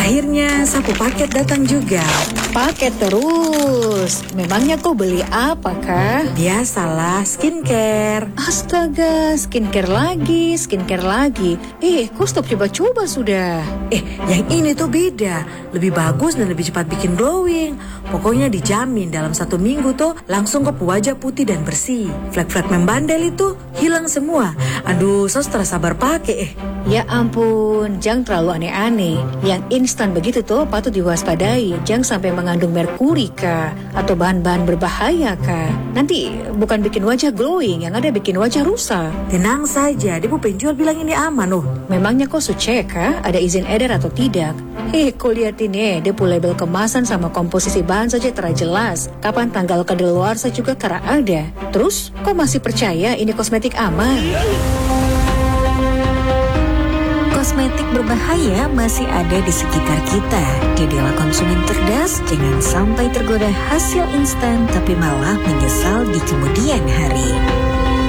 Akhirnya sapu paket datang juga. Paket terus. Memangnya kau beli apa, Kak? Biasalah, skincare. Astaga, skincare lagi. Kau stop coba-coba sudah. Yang ini tuh beda. Lebih bagus dan lebih cepat bikin glowing. Pokoknya dijamin dalam 1 minggu tuh langsung ke wajah putih dan bersih. Flek-flek membandel itu hilang semua. Aduh, sos sabar pakai. Ya ampun, jangan terlalu aneh-aneh. Yang instan begitu tuh patut diwaspadai. Jangan sampai mengandung merkuri, Kak. Atau bahan-bahan berbahaya, Kak. Nanti bukan bikin wajah glowing, yang ada bikin wajah rusak. Tenang saja, dia penjual bilang ini aman loh. Memangnya kau cek, Kak? Ada izin edar atau tidak? Kau lihat ini, dia punya label kemasan sama komposisi bahan saja jelas. Kapan tanggal kadaluarsa juga ada. Terus, kau masih percaya ini kosmetik aman? Kosmetik berbahaya masih ada di sekitar kita. Jadilah konsumen cerdas, jangan sampai tergoda hasil instan tapi malah menyesal di kemudian hari.